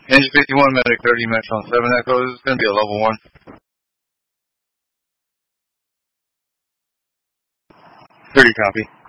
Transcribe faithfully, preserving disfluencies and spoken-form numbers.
Engine fifty-one, medic thirty, Metron seven Echo. This is going to be a level one. thirty copy.